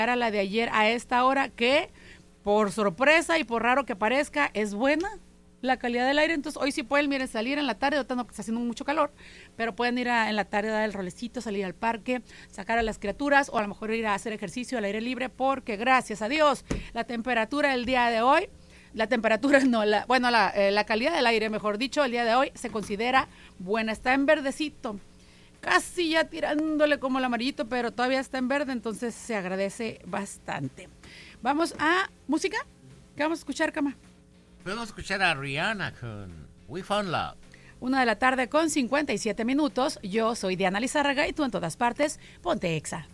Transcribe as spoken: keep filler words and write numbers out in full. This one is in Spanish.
a la de ayer a esta hora, que por sorpresa y por raro que parezca, es buena la calidad del aire. Entonces hoy sí pueden, miren, salir en la tarde, ahorita no, porque está haciendo mucho calor, pero pueden ir a, en la tarde a dar el rolecito, salir al parque, sacar a las criaturas, o a lo mejor ir a hacer ejercicio al aire libre, porque gracias a Dios la temperatura del día de hoy, la temperatura no, la, bueno, la, eh, la calidad del aire, mejor dicho, el día de hoy se considera buena, está en verdecito, casi ya tirándole como el amarillito, pero todavía está en verde, entonces se agradece bastante. Vamos a música. ¿Qué vamos a escuchar, Cama? Podemos escuchar a Rihanna con We Found Love. Una de la tarde con cincuenta y siete minutos. Yo soy Diana Lizárraga y tú en todas partes, ponte Exa.